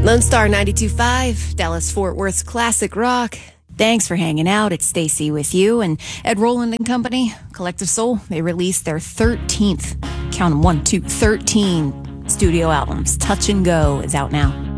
Lone Star 92.5, Dallas Fort Worth's classic rock. Thanks for hanging out. It's Stacy with you and Ed Roland and Company, Collective Soul. They released their 13th, count them 1, 2, 13 studio albums. Touch and Go is out now.